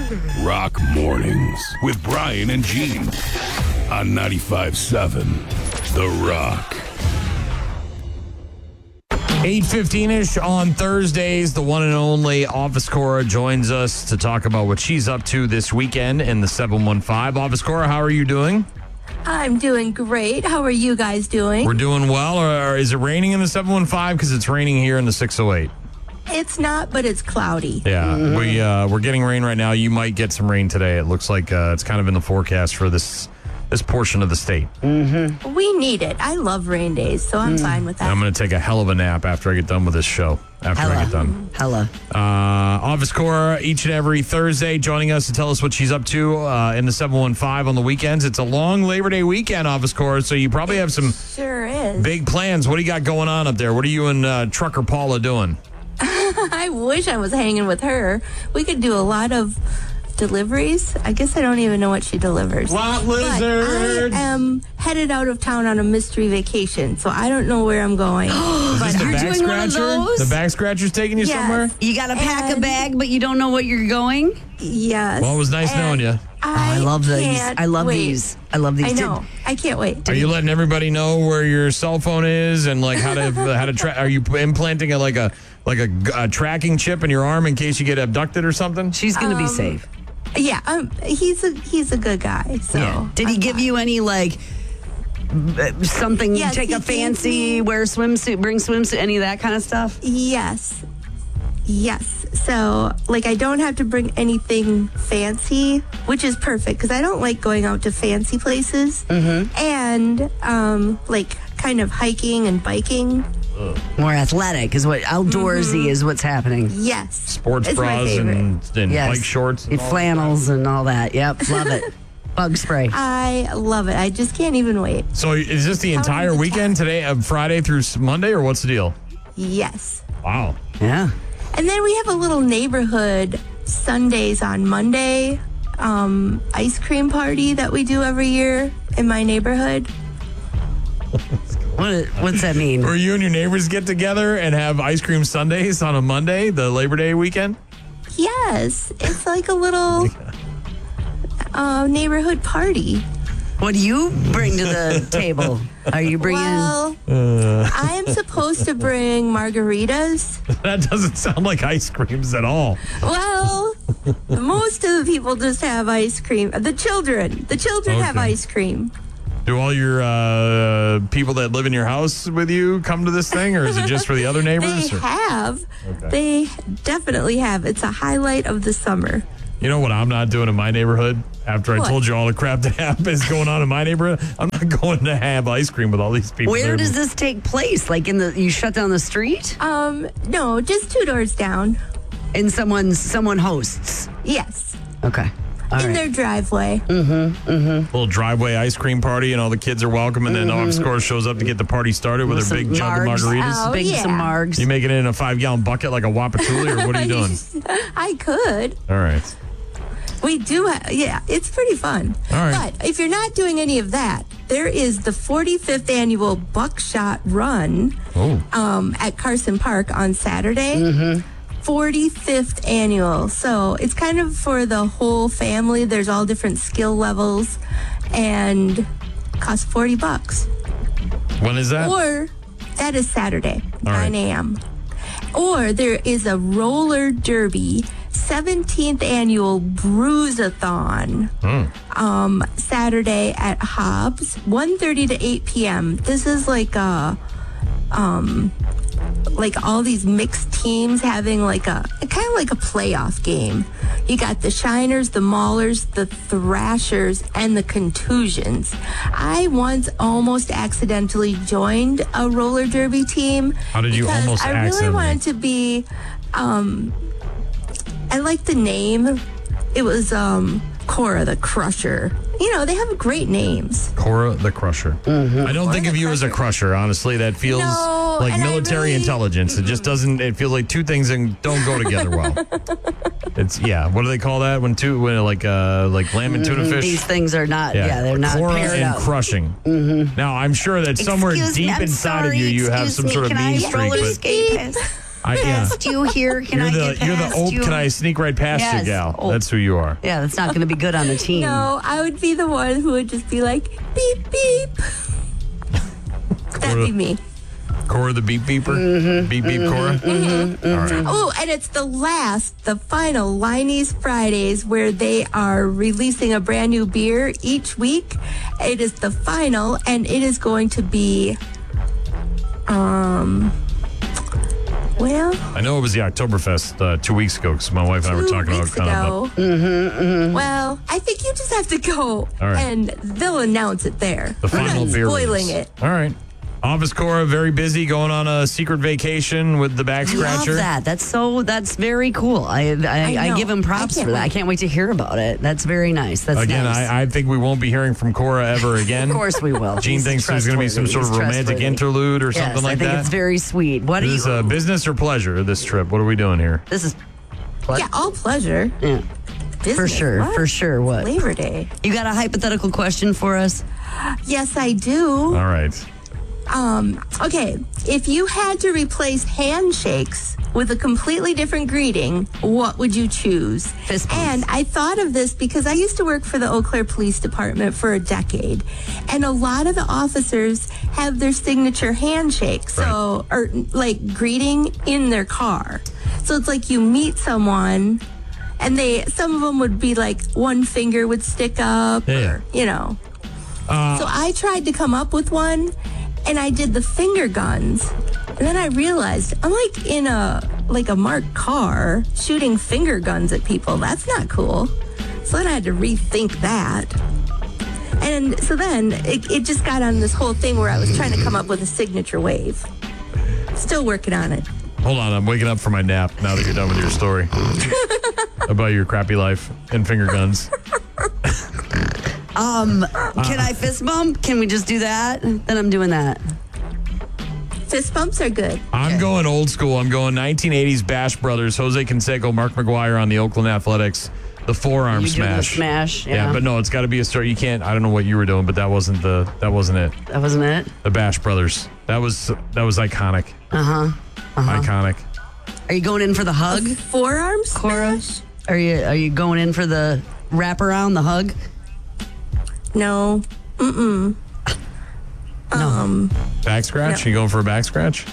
Rock Mornings with Brian and Gene on 95.7 The Rock. 8:15-ish on Thursdays, the one and only Office Cora joins us to talk about what she's up to this weekend in the 715. Office Cora, how are you doing? I'm doing great. How are you guys doing? We're doing well. Or is it raining in the 715? Because it's raining here in the 608. It's not, but it's cloudy. Yeah, we're getting rain right now. You might get some rain today. It looks like it's kind of in the forecast for this portion of the state. We need it. I love rain days, so I'm fine with that. I'm going to take a hell of a nap after I get done with this show. I get done. Hella. Office Cora, each and every Thursday, joining us to tell us what she's up to in the 715 on the weekends. It's a long Labor Day weekend, Office Cora, so you probably have some Sure is. big plans. What do you got going on up there? What are you and Trucker Paula doing? I wish I was hanging with her. We could do a lot of deliveries. I guess I don't even know what she delivers. Lot But lizard. I am headed out of town on a mystery vacation, so I don't know where I'm going. But The You're back doing one of scratcher? those? The back scratcher's taking you Yes. somewhere? You got to pack a And- bag, but you don't know what you're going? yes. Well, it was nice knowing you. I love these. can't I love wait. these. I love these. I know. I can't wait. Are you letting everybody know where your cell phone is and like how to track? Are you implanting a tracking chip in your arm in case you get abducted or something? She's going to be safe. Yeah, he's a good guy. So Yeah. Did he I'm give fine. you any, something, Yes, take he a gave fancy, me- wear a swimsuit, bring swimsuit, any of that kind of stuff? Yes. So, I don't have to bring anything fancy, which is perfect because I don't like going out to fancy places. Mm-hmm. And, kind of hiking and biking. More athletic is what, outdoorsy is what's happening. Yes. Sports It's my bras favorite. and Yes. bike shorts. Your flannels and all that. Yep, love it. Bug spray. I love it. I just can't even wait. So is this the entire the weekend today, Friday through Monday, or what's the deal? Yes. Wow. Yeah. And then we have a little neighborhood Sundays on Monday ice cream party that we do every year in my neighborhood. What's that mean? Where you and your neighbors get together and have ice cream sundaes on a Monday, the Labor Day weekend? Yes, it's like a little neighborhood party. What do you bring to the table? Are you bringing... Well, I am supposed to bring margaritas. That doesn't sound like ice creams at all. Well, most of the people just have ice cream. The children have Okay. ice cream. Do all your people that live in your house with you come to this thing, or is it just for the other neighbors? They or- have. Okay. They definitely have. It's a highlight of the summer. You know what I'm not doing in my neighborhood? After I What? told you all the crap that is going on in my neighborhood, I'm not going to have ice cream with all these people. Where there. does this take place? Like you shut down the street No, just 2 doors down. and someone hosts? Yes. Okay. All in right. their driveway. Little driveway ice cream party, and all the kids are welcome, and then Office Cora shows up to get the party started with Some her big jug of margs. margaritas. Oh, Big yeah. some margs. You making it in a 5-gallon bucket like a Wapatuli, or what are you doing? I could. All right. We do. Yeah, it's pretty fun. All right. But if you're not doing any of that, there is the 45th annual Buckshot Run at Carson Park on Saturday. 45th annual. So it's kind of for the whole family. There's all different skill levels and costs $40. When is that? Or that is Saturday, All right. 9 a.m. Or there is a roller derby, 17th annual Bruisathon, Saturday at Hobbs, 1:30 to 8 p.m. This is like all these mixed teams having like a kind of like a playoff game. You got the Shiners, the Maulers, the Thrashers, and the Contusions. I once almost accidentally joined a roller derby team. How did you because almost I really accidentally? wanted to be. I like the name. It was Cora the Crusher. You know, they have great names. Cora the Crusher. I don't think the of you as a crusher, honestly. That feels No, like and I military really- intelligence. It just doesn't, it feels like two things and don't go together well. It's, what do they call that? When like lamb and tuna fish? These things are not. Yeah, they're not Cora paired and up. crushing. Now, I'm sure that somewhere Excuse me, deep I'm inside of sorry, you have excuse some me, sort of can I mean streak. roller But skate? past you here? Can I get past you? Can I sneak right past you, Yes. gal? Oh. That's who you are. Yeah, that's not going to be good on the team. No, I would be the one who would just be like, beep, beep. That'd be me. Cora the beep beeper? Beep beep Cora? All right. Oh, and it's the final Liney's Fridays where they are releasing a brand new beer each week. It is the final, and it is going to be, well, I know it was the Oktoberfest 2 weeks ago because my wife and I were talking about kind of Well, I think you just have to go, right. and they'll announce it there. the final We're not beer spoiling release. it. All right. Office Cora, very busy, going on a secret vacation with the back I love scratcher. that. That's very cool. I know. give him I props can't for that. I wait. can't wait to hear about it. That's very nice. That's Again, nice. I think we won't be hearing from Cora ever again. Of course we will. Gene He's thinks there's going to be some sort of trustworthy. He's romantic trustworthy. interlude or Yes, something like I think that. it's very sweet. What do Is this you? business or pleasure, this trip? What are we doing here? This is Yeah, all pleasure. yeah, Business. for sure. What? For sure. What? Labor Day. You got a hypothetical question for us? Yes, I do. All right. Okay, if you had to replace handshakes with a completely different greeting, what would you choose? Fist bumps. And I thought of this because I used to work for the Eau Claire Police Department for a decade, and a lot of the officers have their signature handshake, so or like greeting in their car. So it's like you meet someone, and some of them would be like one finger would stick up, Yeah. or So I tried to come up with one. And I did the finger guns. And then I realized I'm like in a marked car shooting finger guns at people. That's not cool. So then I had to rethink that. And so then it just got on this whole thing where I was trying to come up with a signature wave. Still working on it. Hold on, I'm waking up from my nap now that you're done with your story about your crappy life and finger guns. Can I fist bump? Can we just do that? Then I'm doing that. Fist bumps are good. I'm going old school. I'm going 1980s Bash Brothers, Jose Canseco, Mark McGuire on the Oakland Athletics, the forearm You doing the smash. smash? Yeah. But no, it's got to be a story. You can't. I don't know what you were doing, but that wasn't it. That wasn't it. The Bash Brothers. That was iconic. Iconic. Are you going in for the hug, Forearms? Cora? Are you going in for the wraparound, the hug? No. Back scratch? No. You going for a back scratch?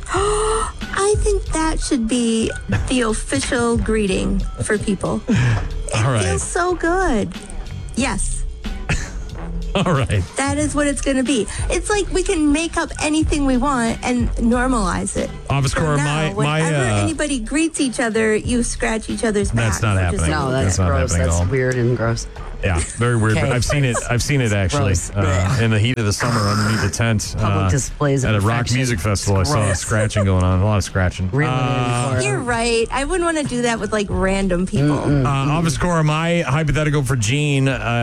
I think that should be the official greeting for people. All right. Feels so good. Yes. All right. That is what it's going to be. It's like we can make up anything we want and normalize it. Office So Cora, now, whenever anybody greets each other, you scratch each other's back. That's not happening. No, that's not gross. happening at That's all. weird and gross. Yeah, very weird. Okay. But I've seen it actually Gross. in the heat of the summer underneath the tent. Public displays of at a rock affection. music festival. I saw Gross. scratching going on. A lot of scratching. Really? You're right. I wouldn't want to do that with like random people. Office Cora, my hypothetical for Gene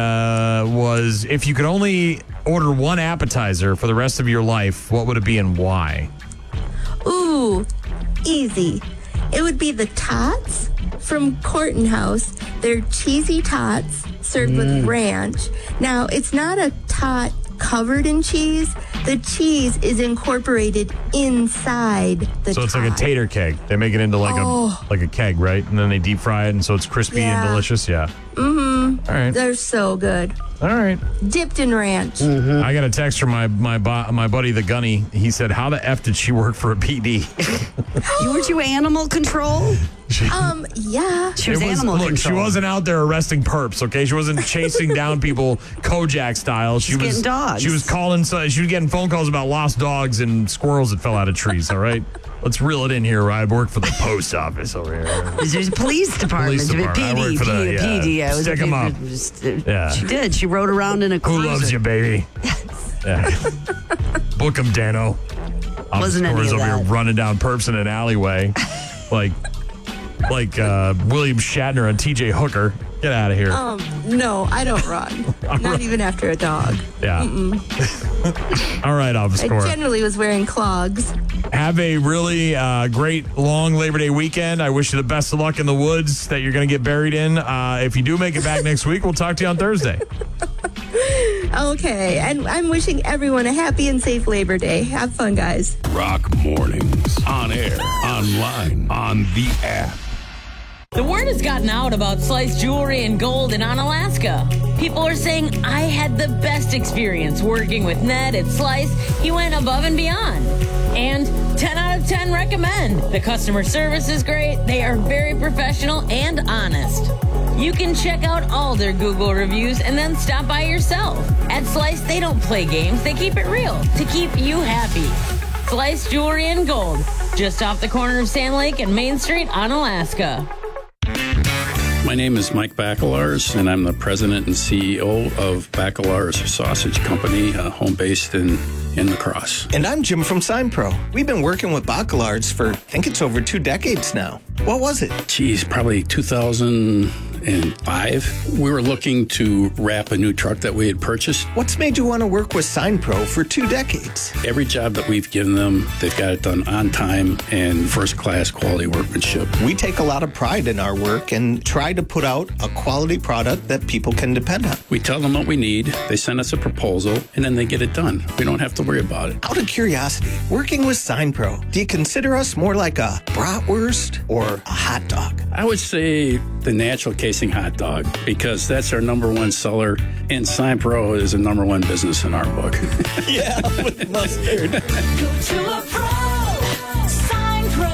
was if you could only order one appetizer for the rest of your life, what would it be and why? Ooh, easy. It would be the tots from Corton House. They're cheesy tots served with ranch. Now, it's not a tot covered in cheese. The cheese is incorporated inside the So it's like a tot. tater keg. They make it into like a keg, right? And then they deep fry it, and so it's crispy and Yeah. delicious. Yeah. Mm-hmm. All right. They're so good. All right. Dipped in ranch. I got a text from my buddy the Gunny. He said, "How the f did she work for a PD?" Weren't you animal control? Yeah. She was animal Look, control. she wasn't out there arresting perps. Okay, she wasn't chasing down people Kojak style. She was getting dogs. She was calling. She was getting phone calls about lost dogs and squirrels that fell out of trees. All right, let's reel it in here. I work for the post office over here. There's a police department. Police department. I work PD. for the- PD. yeah. I was Stick 'em up. Yeah. She did. She rode around in a Who cruiser. loves you, baby? Yeah. Book him, Dano. Wasn't any Office of over here that. running down perps in an alleyway, like William Shatner and T.J. Hooker. Get out of here. No, I don't run. Not even after a dog. Yeah. All right, Office I Cora. generally was wearing clogs. Have a really great long Labor Day weekend. I wish you the best of luck in the woods that you're going to get buried in. If you do make it back next week, we'll talk to you on Thursday. Okay, and I'm wishing everyone a happy and safe Labor Day. Have fun, guys. Rock Mornings. On air, online, on the app. The word has gotten out about Slice Jewelry and Gold in Onalaska. People are saying I had the best experience working with Ned at Slice. He went above and beyond. And 10 out of 10 recommend. The customer service is great. They are very professional and honest. You can check out all their Google reviews and then stop by yourself. At Slice, they don't play games. They keep it real to keep you happy. Slice Jewelry and Gold, just off the corner of Sand Lake and Main Street, Onalaska. My name is Mike Bacelars, and I'm the president and CEO of Bacelars Sausage Company, home-based in La Crosse. And I'm Jim from SignPro. We've been working with Bacelards for, I think it's over 2 decades now. What was it? Geez, probably 2005. We were looking to wrap a new truck that we had purchased. What's made you want to work with SignPro for 2 decades? Every job that we've given them, they've got it done on time and first-class quality workmanship. We take a lot of pride in our work and try to put out a quality product that people can depend on. We tell them what we need, they send us a proposal, and then they get it done. We don't have to worry about it. Out of curiosity, working with SignPro, do you consider us more like a bratwurst or a hot dog? I would say the natural casing hot dog, because that's our number one seller, and SignPro is a number one business in our book. Yeah, with mustard. Go to a pro. SignPro.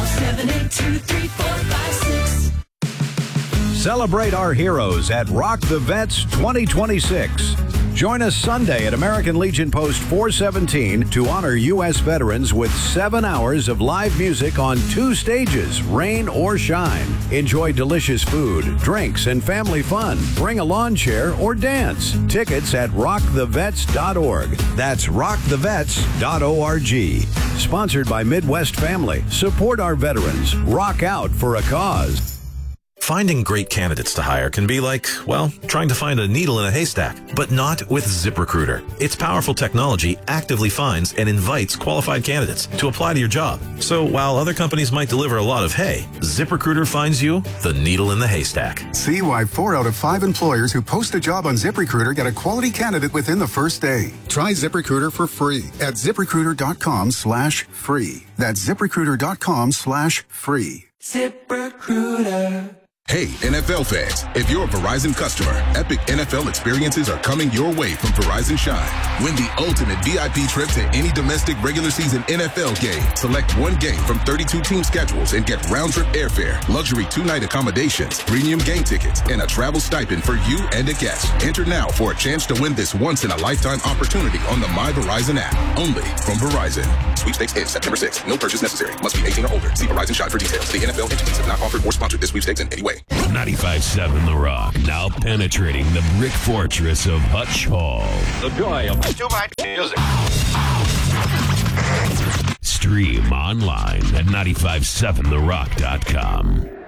7823456. Celebrate our heroes at Rock the Vets 2026. Join us Sunday at American Legion Post 417 to honor U.S. veterans with 7 hours of live music on 2 stages, rain or shine. Enjoy delicious food, drinks, and family fun. Bring a lawn chair or dance. Tickets at rockthevets.org. That's rockthevets.org. Sponsored by Midwest Family. Support our veterans. Rock out for a cause. Finding great candidates to hire can be like, well, trying to find a needle in a haystack, but not with ZipRecruiter. Its powerful technology actively finds and invites qualified candidates to apply to your job. So while other companies might deliver a lot of hay, ZipRecruiter finds you the needle in the haystack. See why 4 out of 5 employers who post a job on ZipRecruiter get a quality candidate within the first day. Try ZipRecruiter for free at ZipRecruiter.com/free. That's ZipRecruiter.com/free. ZipRecruiter. Hey, NFL fans, if you're a Verizon customer, epic NFL experiences are coming your way from Verizon Shine. Win the ultimate VIP trip to any domestic regular season NFL game. Select one game from 32 team schedules and get round-trip airfare, luxury 2-night accommodations, premium game tickets, and a travel stipend for you and a guest. Enter now for a chance to win this once-in-a-lifetime opportunity on the My Verizon app. Only from Verizon. Sweepstakes ends September 6th. No purchase necessary. Must be 18 or older. See Verizon Shine for details. The NFL entities have not offered or sponsored this sweepstakes in any way. 95.7 The Rock, now penetrating the brick fortress of Hutch Hall. The joy of too much music. Stream online at 957therock.com.